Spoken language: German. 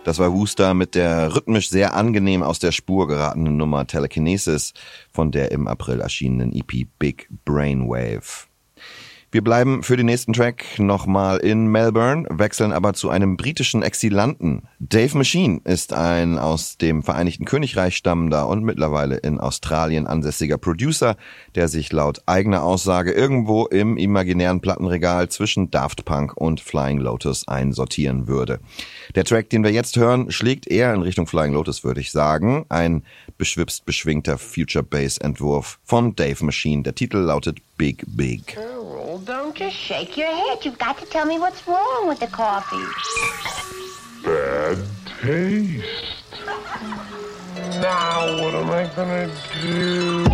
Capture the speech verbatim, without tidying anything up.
Das war Wooster mit der rhythmisch sehr angenehm aus der Spur geratenen Nummer Telekinesis von der im April erschienenen E P Big Brainwave. Wir bleiben für den nächsten Track nochmal in Melbourne, wechseln aber zu einem britischen Exilanten. Dave Machine ist ein aus dem Vereinigten Königreich stammender und mittlerweile in Australien ansässiger Producer, der sich laut eigener Aussage irgendwo im imaginären Plattenregal zwischen Daft Punk und Flying Lotus einsortieren würde. Der Track, den wir jetzt hören, schlägt eher in Richtung Flying Lotus, würde ich sagen. Ein beschwipst beschwingter Future-Bass-Entwurf von Dave Machine. Der Titel lautet Big Big. Carol, don't just shake your head. You've got to tell me what's wrong with the coffee. Bad taste. Now what am I gonna do?